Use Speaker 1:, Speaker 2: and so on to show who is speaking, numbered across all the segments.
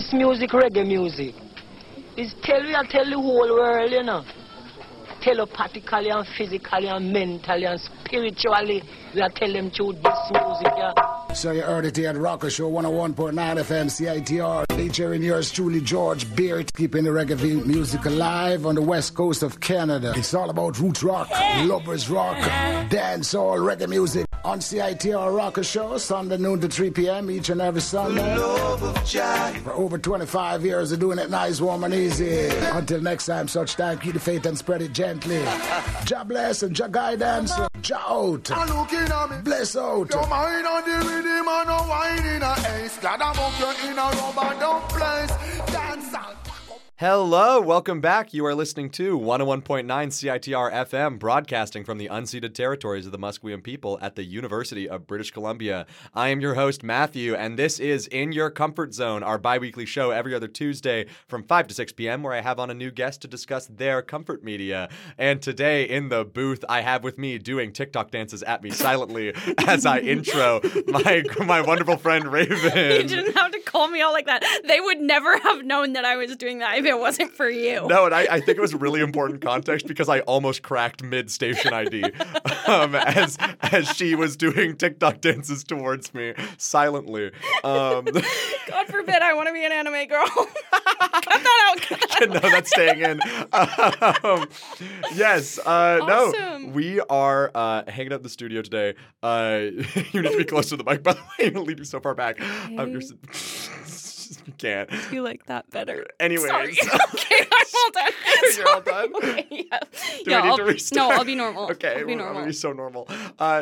Speaker 1: This music, reggae music, is tell the whole world, you know. Telepathically and physically and mentally and spiritually, we are telling them through this music, yeah.
Speaker 2: So you heard it here at Rocker Show 101.9 FM CITR, featuring yours truly, George Beard, keeping the reggae music alive on the west coast of Canada. It's all about roots rock, lovers rock, dancehall, reggae music on CITR Rocker Show, Sunday noon to 3 p.m. each and every Sunday. For over 25 years of doing it nice, warm and easy. Until next time, such time, keep the faith and spread it gently. Jah bless and Jah guidance, Jah out. Bless out.
Speaker 3: Your mind on the rhythm and no wine in a ace. Glad I'm up you in a rubber dump place. Dance out.
Speaker 4: Hello, welcome back. You are listening to 101.9 CITR FM, broadcasting from the unceded territories of the Musqueam people at the University of British Columbia. I am your host, Matthew, and this is In Your Comfort Zone, our bi-weekly show every other Tuesday from 5 to 6 p.m., where I have on a new guest to discuss their comfort media. And today in the booth, I have with me doing TikTok dances at me silently as I intro my wonderful friend, Raven.
Speaker 5: You didn't have to call me out like that. They would never have known that I was doing that if it wasn't for you.
Speaker 4: No, and I think it was really important context because I almost cracked mid-station ID as she was doing TikTok dances towards me silently.
Speaker 5: God forbid I want to be an anime girl. Cut that out.
Speaker 4: No, that's staying in. Yes.
Speaker 5: Awesome.
Speaker 4: No, we are hanging out in the studio today. You need to be close to the mic, by the way. You're leaving so far back. You can't.
Speaker 5: You like that better.
Speaker 4: Anyways.
Speaker 5: Sorry. Okay, I'm all done.
Speaker 4: You're all done?
Speaker 5: Okay, yeah.
Speaker 4: Do I need to restart?
Speaker 5: No, I'll be normal.
Speaker 4: Okay,
Speaker 5: I'll be normal.
Speaker 4: I'm be so normal. Wow,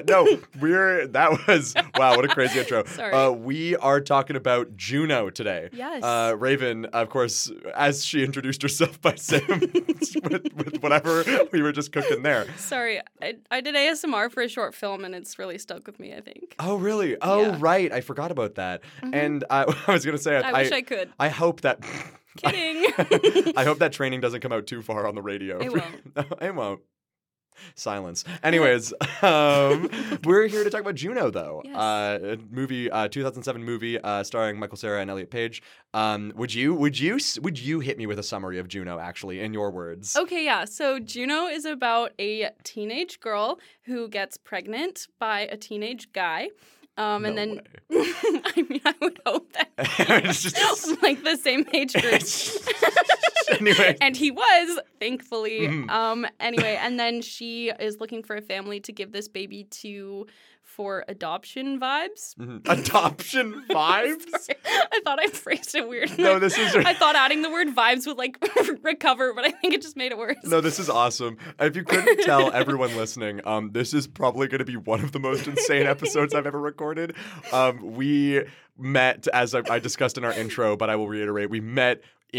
Speaker 4: what a crazy intro.
Speaker 5: Sorry.
Speaker 4: We are talking about Juno today.
Speaker 5: Yes.
Speaker 4: Raven, of course, as she introduced herself by saying with whatever we were just cooking there.
Speaker 5: Sorry, I did ASMR for a short film and it's really stuck with me, I think.
Speaker 4: Oh, really? Oh,
Speaker 5: yeah.
Speaker 4: Right. I forgot about that.
Speaker 5: Mm-hmm.
Speaker 4: And I was going to say,
Speaker 5: I wish I could.
Speaker 4: I hope that...
Speaker 5: Kidding.
Speaker 4: I hope that training doesn't come out too far on the radio.
Speaker 5: It won't.
Speaker 4: No, it won't. Silence. Anyways, we're here to talk about Juno, though.
Speaker 5: Yes.
Speaker 4: A movie, 2007 movie starring Michael Cera and Elliot Page. Would you hit me with a summary of Juno, actually, in your words?
Speaker 5: Okay, yeah. So Juno is about a teenage girl who gets pregnant by a teenage guy. And then, I mean, I would hope that
Speaker 4: It's just
Speaker 5: like the same age group.
Speaker 4: Anyway.
Speaker 5: And he was, thankfully.
Speaker 4: Mm-hmm.
Speaker 5: Anyway, and then she is looking for a family to give this baby to for adoption vibes.
Speaker 4: Mm-hmm. Adoption vibes?
Speaker 5: Sorry. I thought I phrased it weird.
Speaker 4: No, this is...
Speaker 5: I thought adding the word vibes would like recover, but I think it just made it worse.
Speaker 4: No, this is awesome. If you couldn't tell, everyone listening, this is probably going to be one of the most insane episodes I've ever recorded. We met, as I discussed in our intro, but I will reiterate, we met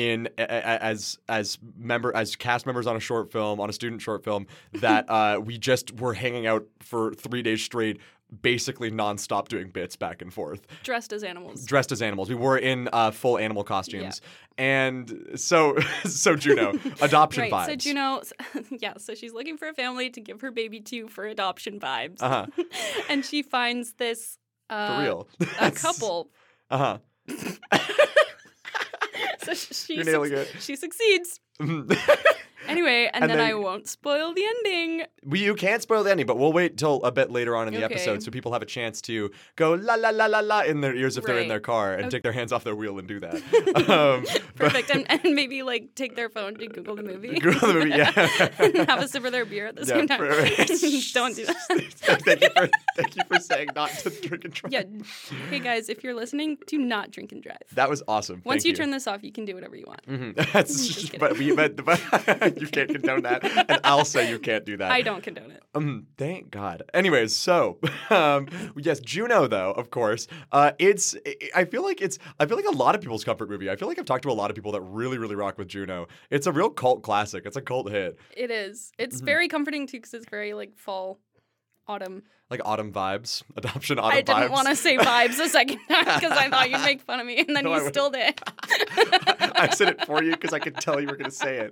Speaker 4: as cast members on a short film, on a student short film, that we just were hanging out for 3 days straight, basically nonstop doing bits back and forth.
Speaker 5: Dressed as animals.
Speaker 4: We were in full animal costumes. Yeah. And so Juno, adoption
Speaker 5: right,
Speaker 4: vibes.
Speaker 5: So Juno, so she's looking for a family to give her baby to for adoption vibes.
Speaker 4: Uh-huh.
Speaker 5: And she finds this...
Speaker 4: for real.
Speaker 5: A couple.
Speaker 4: Uh-huh.
Speaker 5: So she
Speaker 4: You're nailing it.
Speaker 5: She succeeds. Anyway, and then I won't spoil the ending.
Speaker 4: You can't spoil the ending, but we'll wait till a bit later on in the episode so people have a chance to go la la la la la in their ears if they're in their car and take their hands off their wheel and do that.
Speaker 5: Perfect. And maybe like take their phone to Google the movie.
Speaker 4: Google the movie, yeah.
Speaker 5: Have a sip of their beer at the same time. Don't do
Speaker 4: that. Thank you for saying not to drink and drive.
Speaker 5: Yeah. Hey guys, if you're listening, do not drink and drive.
Speaker 4: That was awesome.
Speaker 5: Once you turn this off, you can do whatever you want.
Speaker 4: Mm-hmm. But you can't condone that, and I'll say you can't do that.
Speaker 5: I don't condone it.
Speaker 4: Thank God. Anyways, so yes, Juno though, of course, I feel like a lot of people's comfort movie. I feel like I've talked to a lot of people that really, really rock with Juno. It's a real cult classic. It's a cult hit.
Speaker 5: It is. It's very comforting too because it's very like fall, autumn.
Speaker 4: Like autumn vibes, adoption autumn vibes.
Speaker 5: I didn't want to say vibes a second time because I thought you'd make fun of me, and then you still did.
Speaker 4: I said it for you because I could tell you were going to say it.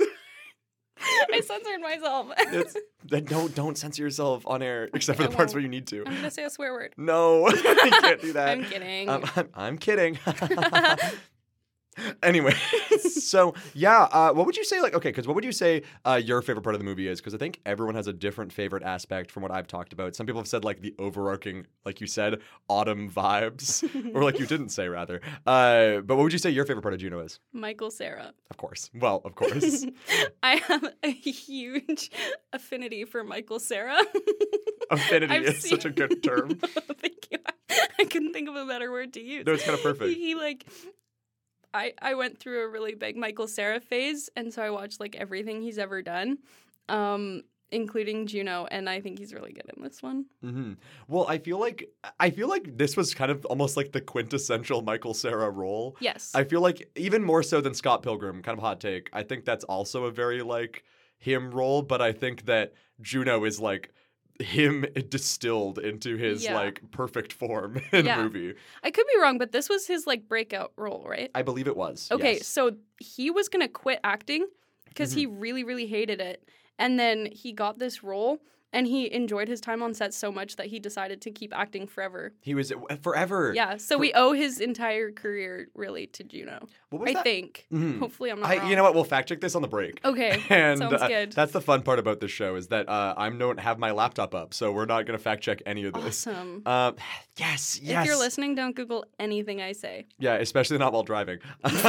Speaker 5: I censored myself.
Speaker 4: Don't censor yourself on air, except for the parts where you need to.
Speaker 5: I'm going to say a swear word.
Speaker 4: No, you can't do that.
Speaker 5: I'm kidding.
Speaker 4: I'm kidding. Anyway, so yeah, what would you say? Like, okay, because what would you say your favorite part of the movie is? Because I think everyone has a different favorite aspect from what I've talked about. Some people have said like the overarching, like you said, autumn vibes, or like you didn't say rather. But what would you say your favorite part of Juno is?
Speaker 5: Michael Cera.
Speaker 4: Of course. Well, of course.
Speaker 5: I have a huge affinity for Michael Cera.
Speaker 4: Affinity
Speaker 5: I've
Speaker 4: is such a good term.
Speaker 5: Thank you. I couldn't think of a better word to use.
Speaker 4: No, it's kind of perfect.
Speaker 5: He like, I went through a really big Michael Cera phase, and so I watched like everything he's ever done, including Juno, and I think he's really good in this one.
Speaker 4: Mm-hmm. Well, I feel like this was kind of almost like the quintessential Michael Cera role.
Speaker 5: Yes.
Speaker 4: I feel like even more so than Scott Pilgrim, kind of hot take. I think that's also a very like him role, but I think that Juno is like him distilled into his like perfect form in the movie.
Speaker 5: I could be wrong, but this was his like breakout role, right?
Speaker 4: I believe it was.
Speaker 5: Okay,
Speaker 4: yes.
Speaker 5: so he was gonna quit acting because he really, really hated it. And then he got this role, and he enjoyed his time on set so much that he decided to keep acting forever.
Speaker 4: He was forever.
Speaker 5: Yeah, so we owe his entire career really to Juno.
Speaker 4: What was
Speaker 5: I
Speaker 4: that?
Speaker 5: think.
Speaker 4: Mhm.
Speaker 5: Hopefully I'm not wrong.
Speaker 4: You know what? We'll fact check this on the break.
Speaker 5: Okay,
Speaker 4: And
Speaker 5: sounds good.
Speaker 4: that's the fun part about this show is that I don't have my laptop up, so we're not going to fact check any of this.
Speaker 5: Awesome.
Speaker 4: Yes.
Speaker 5: If you're listening, don't Google anything I say.
Speaker 4: Yeah, especially not while driving.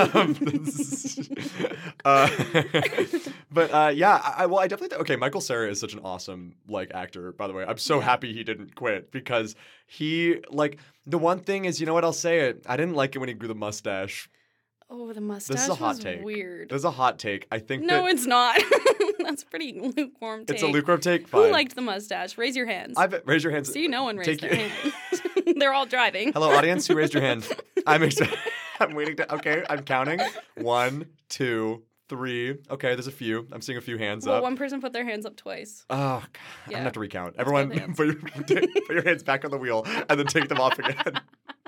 Speaker 4: But yeah, I definitely okay. Michael Cera is such an awesome like actor. By the way, I'm so happy he didn't quit because he like the one thing is, you know what? I'll say it. I didn't like it when he grew the mustache.
Speaker 5: Oh, the mustache
Speaker 4: This is a hot
Speaker 5: was
Speaker 4: take.
Speaker 5: weird.
Speaker 4: This is a hot take. I think
Speaker 5: No,
Speaker 4: that
Speaker 5: it's not. That's pretty lukewarm take.
Speaker 4: it's a lukewarm take. Fine.
Speaker 5: Who liked the mustache? Raise your hands.
Speaker 4: Raise your hands.
Speaker 5: See, no one raised
Speaker 4: Take
Speaker 5: their
Speaker 4: you-
Speaker 5: hands. They're all driving.
Speaker 4: Hello, audience. Who raised your hand? I'm waiting to. Okay, I'm counting. 1, 2, 3. Okay, there's a few. I'm seeing a few hands
Speaker 5: Well,
Speaker 4: up.
Speaker 5: one person put their hands up twice.
Speaker 4: Oh, God. I'm
Speaker 5: Yeah.
Speaker 4: gonna have to recount.
Speaker 5: That's
Speaker 4: Everyone,
Speaker 5: both hands.
Speaker 4: put your hands back on the wheel and then take them off again.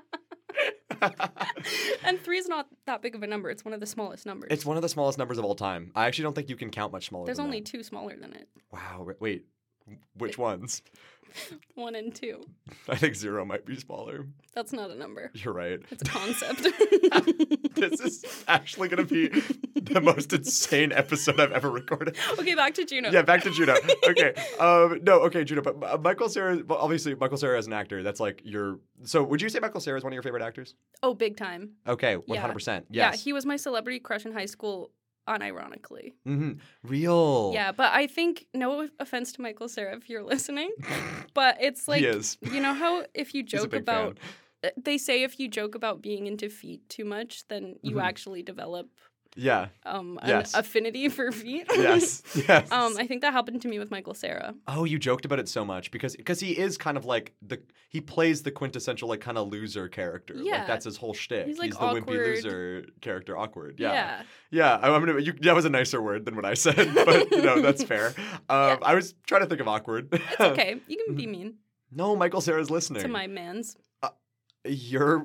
Speaker 5: And 3 is not that big of a number. It's one of the smallest numbers.
Speaker 4: It's one of the smallest numbers of all time. I actually don't think you can count much smaller.
Speaker 5: There's
Speaker 4: than
Speaker 5: only
Speaker 4: that.
Speaker 5: 2 smaller than it.
Speaker 4: Wow. Wait. Which ones?
Speaker 5: 1 and 2.
Speaker 4: I think 0 might be smaller.
Speaker 5: That's not a number.
Speaker 4: You're right.
Speaker 5: It's a concept.
Speaker 4: This is actually going to be the most insane episode I've ever recorded.
Speaker 5: Okay, back to Juno.
Speaker 4: Yeah, back to Juno. Okay. No, okay, Juno. But Michael Cera, well, obviously, Michael Cera as an actor, that's like your. So would you say Michael Cera is one of your favorite actors?
Speaker 5: Oh, big time.
Speaker 4: Okay, 100%. Yes.
Speaker 5: Yeah, he was my celebrity crush in high school, unironically.
Speaker 4: Mm-hmm. Real.
Speaker 5: Yeah, but I think, no offense to Michael Cera if you're listening, but it's like,
Speaker 4: He is.
Speaker 5: you know how if you
Speaker 4: He's a
Speaker 5: joke
Speaker 4: big
Speaker 5: about, they say if you joke about being into feet too much, then you actually develop
Speaker 4: Yeah. Yes.
Speaker 5: an affinity for feet.
Speaker 4: Yes. Yes.
Speaker 5: I think that happened to me with Michael Cera.
Speaker 4: Oh, you joked about it so much because he is kind of like he plays the quintessential like kind of loser character.
Speaker 5: Yeah.
Speaker 4: Like that's his whole shtick.
Speaker 5: He's, like,
Speaker 4: the wimpy
Speaker 5: awkward.
Speaker 4: loser character, awkward. Yeah.
Speaker 5: Yeah.
Speaker 4: Yeah. I'm gonna. That was a nicer word than what I said, but that's fair. I was trying to think of awkward.
Speaker 5: It's okay. You can be mean
Speaker 4: No, Michael Cera's listening.
Speaker 5: to my mans.
Speaker 4: You're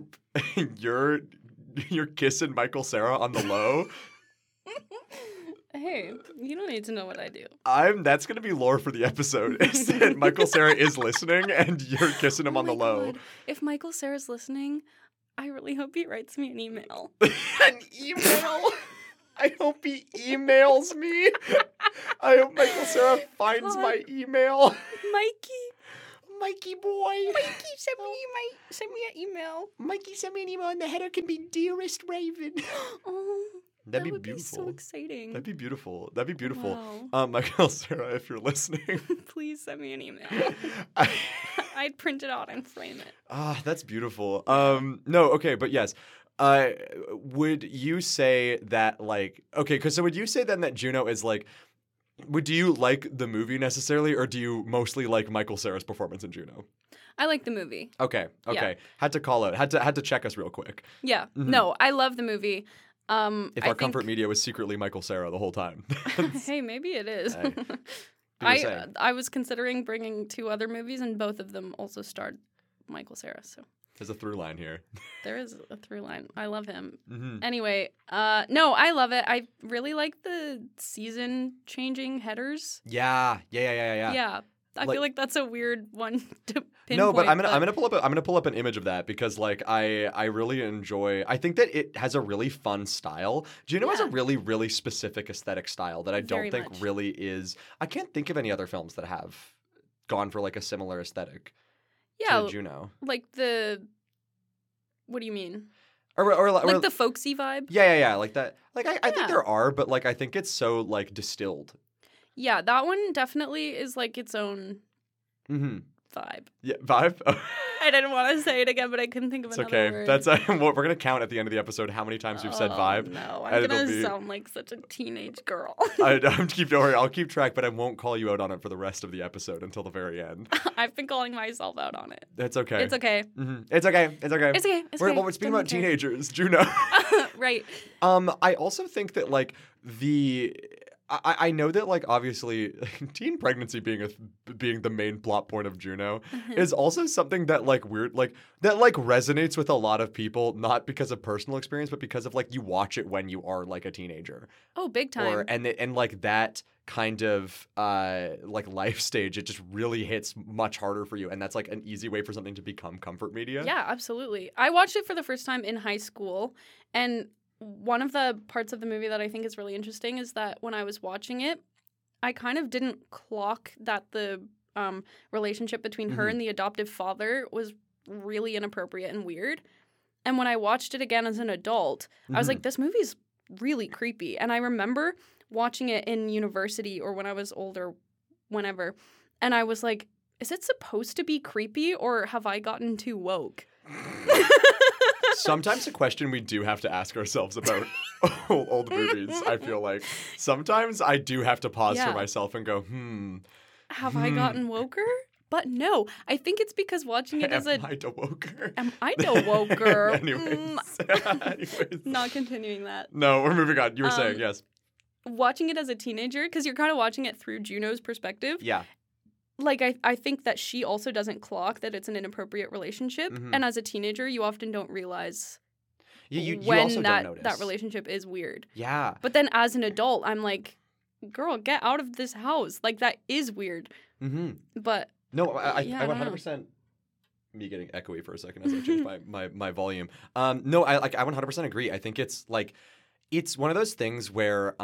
Speaker 4: kissing Michael Cera on the low.
Speaker 5: Hey, you don't need to know what I do.
Speaker 4: That's gonna be lore for the episode. Is that Michael Cera is listening and you're kissing him on the
Speaker 5: my
Speaker 4: low.
Speaker 5: God. If Michael Cera's listening, I really hope he writes me an email.
Speaker 4: An email? I hope he emails me. I hope Michael Cera finds
Speaker 5: God.
Speaker 4: my email.
Speaker 5: Mikey,
Speaker 4: boy.
Speaker 5: send me an email.
Speaker 4: Mikey sent me an email and the header can be Dearest Raven.
Speaker 5: Oh,
Speaker 4: That'd
Speaker 5: that
Speaker 4: be
Speaker 5: would
Speaker 4: beautiful.
Speaker 5: be so exciting.
Speaker 4: That'd be beautiful. That'd be beautiful.
Speaker 5: Wow.
Speaker 4: Michael Cera, if you're listening.
Speaker 5: Please send me an email.
Speaker 4: I-
Speaker 5: I'd print it out and frame it.
Speaker 4: that's beautiful. No, okay, but yes. Would you say that like okay, so would you say then that Juno is like do you like the movie necessarily, or do you mostly like Michael Cera's performance in Juno?
Speaker 5: I like the movie.
Speaker 4: Okay.
Speaker 5: Yeah.
Speaker 4: Had to call out. Had to check us real quick.
Speaker 5: Yeah. No, I love the movie.
Speaker 4: If
Speaker 5: I
Speaker 4: our
Speaker 5: think-
Speaker 4: comfort media was secretly Michael Cera the whole time.
Speaker 5: Hey, maybe it is.
Speaker 4: Hey, do the same.
Speaker 5: I was considering bringing 2 other movies, and both of them also starred Michael Cera. So
Speaker 4: There's a through line here.
Speaker 5: there is a through line. I love him.
Speaker 4: Mm-hmm.
Speaker 5: Anyway, no, I love it. I really like the season changing headers.
Speaker 4: Yeah.
Speaker 5: Yeah. I feel like that's a weird one to pinpoint.
Speaker 4: No, but I'm gonna pull up an image of that because like I really enjoy. I think that it has a really fun style. Juno has a really really specific aesthetic style that I don't
Speaker 5: Very
Speaker 4: think
Speaker 5: much.
Speaker 4: really is. I can't think of any other films that have gone for like a similar aesthetic to Juno.
Speaker 5: Like the. What do you mean?
Speaker 4: Or
Speaker 5: Like the folksy vibe?
Speaker 4: Yeah, like that. Like I think
Speaker 5: Yeah.
Speaker 4: there are, but like I think it's so like distilled.
Speaker 5: Yeah, that one definitely is like its own
Speaker 4: Mm-hmm.
Speaker 5: vibe.
Speaker 4: Yeah, vibe.
Speaker 5: I didn't want to say it again, but I couldn't think of
Speaker 4: It's
Speaker 5: another
Speaker 4: okay.
Speaker 5: word.
Speaker 4: That's we're gonna count at the end of the episode how many times you've said vibe.
Speaker 5: No,
Speaker 4: and
Speaker 5: I'm
Speaker 4: it'll
Speaker 5: gonna
Speaker 4: be-
Speaker 5: sound like such a teenage girl.
Speaker 4: Don't worry, I'll keep track, but I won't call you out on it for the rest of the episode until the very end.
Speaker 5: I've been calling myself out on it.
Speaker 4: That's okay.
Speaker 5: It's okay.
Speaker 4: Mm-hmm. It's okay. It's okay.
Speaker 5: It's okay. It's
Speaker 4: We're,
Speaker 5: okay.
Speaker 4: well, we're speaking
Speaker 5: Don't
Speaker 4: about
Speaker 5: care.
Speaker 4: teenagers, Juno.
Speaker 5: Right.
Speaker 4: I also think that like I know that like obviously teen pregnancy being the main plot point of Juno is also something that like that resonates with a lot of people, not because of personal experience, but because of like you watch it when you are like a teenager.
Speaker 5: Oh, big time.
Speaker 4: And like that kind of like life stage, it just really hits much harder for you, and that's like an easy way for something to become comfort media.
Speaker 5: Yeah, absolutely. I watched it for the first time in high school, and one of the parts of the movie that I think is really interesting is that when I was watching it, I kind of didn't clock that the relationship between her and the adoptive father was really inappropriate and weird. And when I watched it again as an adult, I was like, this movie's really creepy. And I remember watching it in university or when I was older, whenever, and I was like, is it supposed to be creepy or have I gotten too woke?
Speaker 4: Sometimes a question we do have to ask ourselves about old movies, I feel like. Sometimes I do have to pause for
Speaker 5: Yeah.
Speaker 4: myself and go,
Speaker 5: Have I gotten woker? But no, I think it's because watching it as
Speaker 4: am
Speaker 5: a...
Speaker 4: I the woker?
Speaker 5: Am I the woker?
Speaker 4: Anyways.
Speaker 5: Not continuing that.
Speaker 4: No, we're moving on. You were saying, yes.
Speaker 5: Watching it as a teenager, because you're kind of watching it through Juno's perspective.
Speaker 4: Yeah.
Speaker 5: Like, I think that she also doesn't clock that it's an inappropriate relationship. And as a teenager, you often don't realize
Speaker 4: You
Speaker 5: when
Speaker 4: also don't notice.
Speaker 5: that relationship is weird.
Speaker 4: Yeah.
Speaker 5: But then as an adult, I'm like, girl, get out of this house. Like, that is weird.
Speaker 4: Mm-hmm.
Speaker 5: But
Speaker 4: No, I
Speaker 5: Yeah, I don't know.
Speaker 4: 100%. Me getting echoey for a second as I change my volume. No, I 100% agree. I think it's like it's one of those things where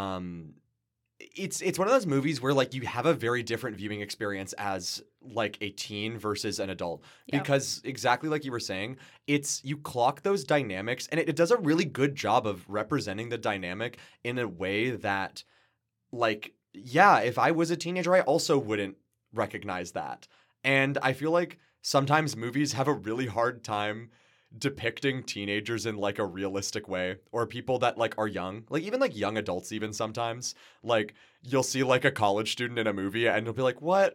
Speaker 4: it's one of those movies where like you have a very different viewing experience as like a teen versus an adult because exactly like you were saying, it's you clock those dynamics and it does a really good job of representing the dynamic in a way that like if I was a teenager I also wouldn't recognize that. And I feel like sometimes movies have a really hard time depicting teenagers in like a realistic way, or people that like are young, like even like young adults. Even sometimes like you'll see like a college student in a movie and you'll be like, what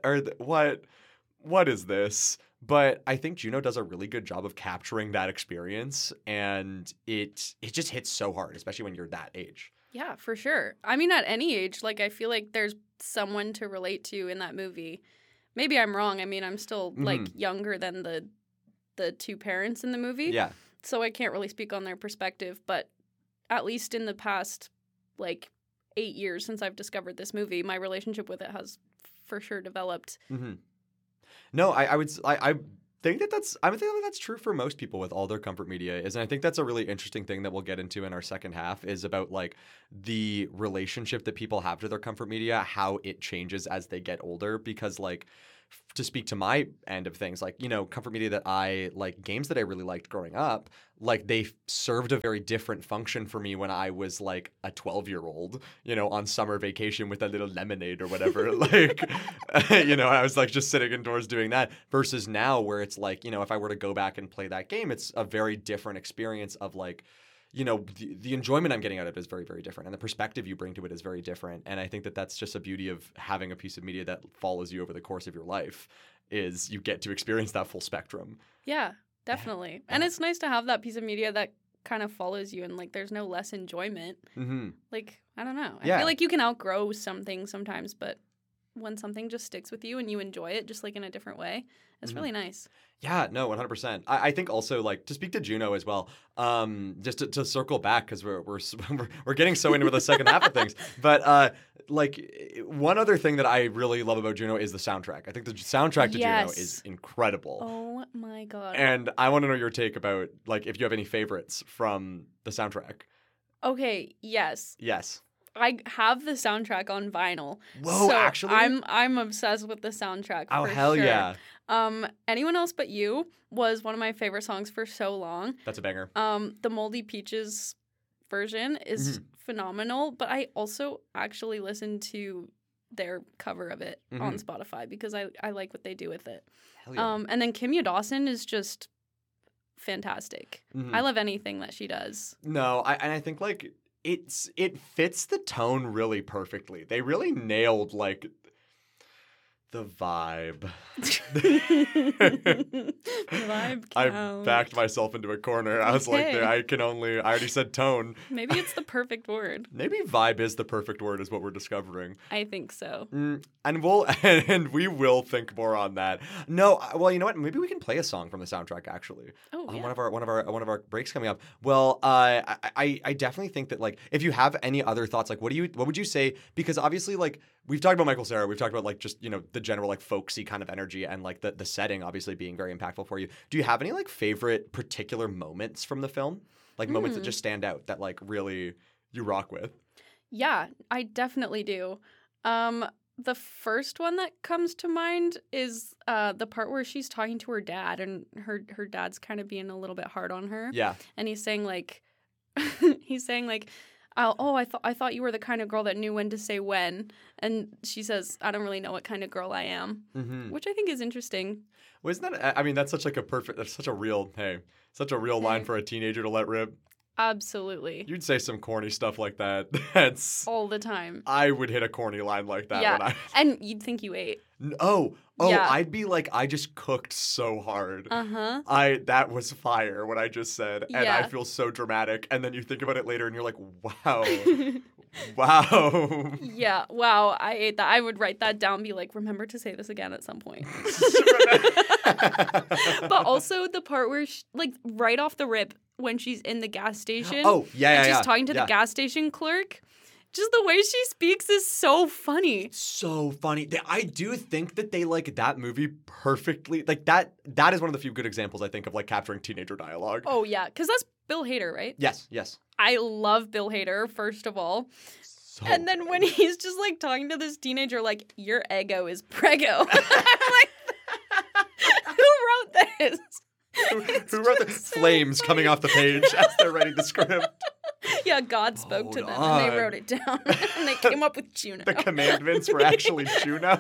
Speaker 4: is this? But I think Juno does a really good job of capturing that experience, and it just hits so hard, especially when you're that age.
Speaker 5: yeah, for sure. I mean, at any age, like, I feel like there's someone to relate to in that movie. Maybe I'm wrong. I mean, I'm still like younger than the two parents in the movie.
Speaker 4: Yeah.
Speaker 5: So I can't really speak on their perspective, but at least in the past like 8 years since I've discovered this movie, my relationship with it has for sure developed.
Speaker 4: Mm-hmm. No, I think that's true for most people with all their comfort media is, and I think that's a really interesting thing that we'll get into in our second half is about like the relationship that people have to their comfort media, how it changes as they get older. Because like to speak to my end of things, like, you know, comfort media that I like, games that I really liked growing up, like they served a very different function for me when I was like a 12-year-old, you know, on summer vacation with a little lemonade or whatever. Like, you know, I was like just sitting indoors doing that versus now where it's like, you know, if I were to go back and play that game, it's a very different experience of like, you know, the enjoyment I'm getting out of it is very, very different. And the perspective you bring to it is very different. And I think that that's just a beauty of having a piece of media that follows you over the course of your life is you get to experience that full spectrum.
Speaker 5: Yeah, definitely. And it's nice to have that piece of media that kind of follows you and like there's no less enjoyment.
Speaker 4: Mm-hmm.
Speaker 5: Like, I don't know. I
Speaker 4: Yeah.
Speaker 5: feel like you can outgrow something sometimes, but when something just sticks with you and you enjoy it just like in a different way. It's really nice.
Speaker 4: Yeah, no, 100%. I think also like to speak to Juno as well. Just to circle back because we're getting so into the second half of things. But like one other thing that I really love about Juno is the soundtrack. I think the soundtrack to Juno is incredible.
Speaker 5: Oh my god.
Speaker 4: And I want to know your take about like if you have any favorites from the soundtrack.
Speaker 5: Okay. Yes.
Speaker 4: Yes.
Speaker 5: I have the soundtrack on vinyl.
Speaker 4: Whoa,
Speaker 5: so
Speaker 4: actually?
Speaker 5: I'm obsessed with the soundtrack.
Speaker 4: Oh,
Speaker 5: for
Speaker 4: hell
Speaker 5: sure.
Speaker 4: yeah.
Speaker 5: Anyone Else But You was one of my favorite songs for so long.
Speaker 4: That's a banger.
Speaker 5: The Moldy Peaches version is phenomenal, but I also actually listened to their cover of it on Spotify because I like what they do with it.
Speaker 4: Hell yeah.
Speaker 5: And then Kimya Dawson is just fantastic. I love anything that she does.
Speaker 4: No, I think like it fits the tone really perfectly. They really nailed like the vibe.
Speaker 5: The vibe
Speaker 4: I
Speaker 5: counts.
Speaker 4: backed myself into a corner. I was like,
Speaker 5: Okay.
Speaker 4: I already said tone.
Speaker 5: Maybe it's the perfect word.
Speaker 4: Maybe vibe is the perfect word is what we're discovering.
Speaker 5: I think so.
Speaker 4: And we will think more on that. No, well, you know what? Maybe we can play a song from the soundtrack actually.
Speaker 5: Oh,
Speaker 4: On
Speaker 5: yeah.
Speaker 4: one of our breaks coming up. Well, I definitely think that like if you have any other thoughts, like what would you say? Because obviously, like we've talked about Michael Cera, we've talked about like just the general like folksy kind of energy and like the setting obviously being very impactful for you. Do you have any like favorite particular moments from the film? Like moments that just stand out that like really you rock with?
Speaker 5: Yeah, I definitely do. The first one that comes to mind is the part where she's talking to her dad and her dad's kind of being a little bit hard on her.
Speaker 4: Yeah.
Speaker 5: And he's saying like I thought you were the kind of girl that knew when to say when. And she says, I don't really know what kind of girl I am, which I think is interesting.
Speaker 4: Well, isn't that? I mean, that's such a real line for a teenager to let rip.
Speaker 5: Absolutely.
Speaker 4: You'd say some corny stuff like that. That's
Speaker 5: All the time.
Speaker 4: I would hit a corny line like that when I.
Speaker 5: And you'd think you ate.
Speaker 4: Oh,
Speaker 5: Yeah.
Speaker 4: I'd be like, I just cooked so hard.
Speaker 5: Uh-huh.
Speaker 4: That was fire what I just said, and
Speaker 5: Yeah.
Speaker 4: I feel so dramatic. And then you think about it later, and you're like, wow, wow.
Speaker 5: Yeah, wow, I ate that. I would write that down, be like, remember to say this again at some point. But also the part where, like, right off the rip, when she's in the gas station.
Speaker 4: Oh, yeah,
Speaker 5: and
Speaker 4: yeah,
Speaker 5: she's
Speaker 4: yeah.
Speaker 5: talking to the
Speaker 4: Yeah.
Speaker 5: gas station clerk. Just the way she speaks is so funny.
Speaker 4: So funny. I do think that they like that movie perfectly. Like that is one of the few good examples I think of like capturing teenager dialogue.
Speaker 5: Oh, yeah, because that's Bill Hader, right?
Speaker 4: Yes.
Speaker 5: I love Bill Hader, first of all.
Speaker 4: So
Speaker 5: And then when he's just, like, talking to this teenager, like, your ego is prego. I'm like, who wrote this?
Speaker 4: who wrote the flames coming off the page as they're writing the script?
Speaker 5: Yeah, God spoke to
Speaker 4: Hold
Speaker 5: them, and they
Speaker 4: on.
Speaker 5: wrote it down. And they came up with Juno.
Speaker 4: The commandments were actually Juno.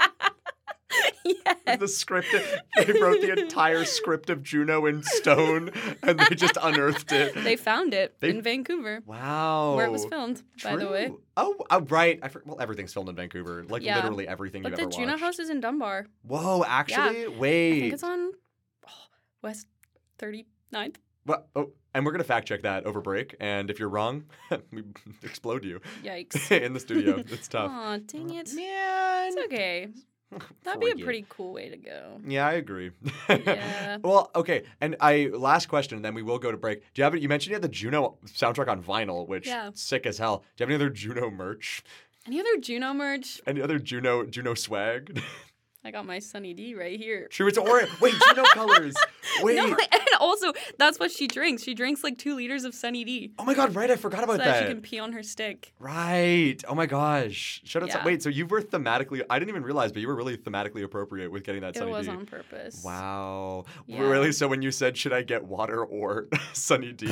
Speaker 5: Yes.
Speaker 4: The script, they wrote the entire script of Juno in stone, and they just unearthed it.
Speaker 5: They found it
Speaker 4: They-
Speaker 5: in Vancouver,
Speaker 4: Wow.
Speaker 5: where it was filmed, by the way.
Speaker 4: True. Oh, right. Well, everything's filmed in Vancouver. Like
Speaker 5: Yeah.
Speaker 4: literally everything
Speaker 5: But
Speaker 4: you've
Speaker 5: the
Speaker 4: ever
Speaker 5: Juno
Speaker 4: watched.
Speaker 5: house is in Dunbar.
Speaker 4: Whoa, actually? Wait.
Speaker 5: I think it's on West 39th.
Speaker 4: Well, and we're going to fact check that over break. And if you're wrong, we explode you
Speaker 5: Yikes.
Speaker 4: in the studio. It's tough.
Speaker 5: Aw, dang it.
Speaker 4: Man.
Speaker 5: It's okay. That'd be a
Speaker 4: Forget.
Speaker 5: pretty cool way to go.
Speaker 4: Yeah, I agree.
Speaker 5: Yeah.
Speaker 4: Well, okay. And last question, and then we will go to break. Do you have? You mentioned you had the Juno soundtrack on vinyl, which
Speaker 5: Yeah.
Speaker 4: sick as hell. Do you have any other Juno merch?
Speaker 5: Any other Juno merch?
Speaker 4: Any other Juno swag?
Speaker 5: I got my Sunny D right here.
Speaker 4: True, it's orange. Wait, Juno colors. Wait.
Speaker 5: No, and also, that's what she drinks. She drinks like 2 liters of Sunny D.
Speaker 4: Oh my God! Right, I forgot about
Speaker 5: So that
Speaker 4: that.
Speaker 5: she can pee on her stick.
Speaker 4: Right. Oh my gosh. Shout out.
Speaker 5: Yeah.
Speaker 4: Wait, so you were thematically. I didn't even realize, but you were really thematically appropriate with getting that
Speaker 5: It
Speaker 4: Sunny
Speaker 5: was
Speaker 4: D.
Speaker 5: on purpose.
Speaker 4: Wow.
Speaker 5: Yeah.
Speaker 4: Really? So when you said, should I get water or Sunny D?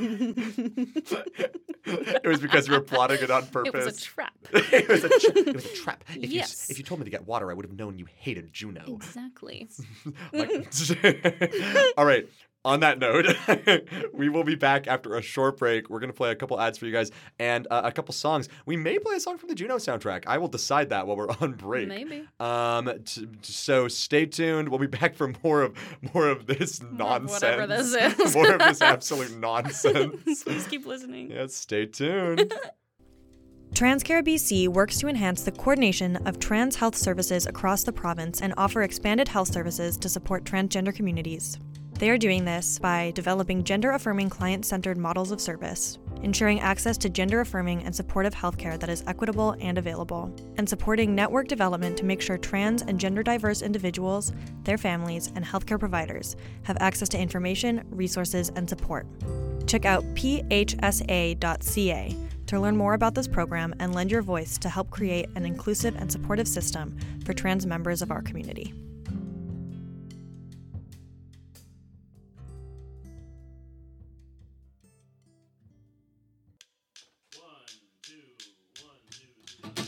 Speaker 4: It was because you were plotting it on
Speaker 5: It
Speaker 4: purpose.
Speaker 5: was a trap.
Speaker 4: It was a trap.
Speaker 5: Yes.
Speaker 4: If you told me to get water, I would have known you hated Juno.
Speaker 5: Exactly.
Speaker 4: All right. On that note, we will be back after a short break. We're going to play a couple ads for you guys and a couple songs. We may play a song from the Juno soundtrack. I will decide that while we're on break.
Speaker 5: Maybe.
Speaker 4: So stay tuned. We'll be back for more of this nonsense.
Speaker 5: whatever this is.
Speaker 4: More of this absolute nonsense.
Speaker 5: Please keep listening.
Speaker 4: Yeah, stay tuned.
Speaker 6: TransCare BC works to enhance the coordination of trans health services across the province and offer expanded health services to support transgender communities. They are doing this by developing gender-affirming client-centered models of service, ensuring access to gender-affirming and supportive healthcare that is equitable and available, and supporting network development to make sure trans and gender-diverse individuals, their families, and healthcare providers have access to information, resources, and support. Check out phsa.ca to learn more about this program and lend your voice to help create an inclusive and supportive system for trans members of our community.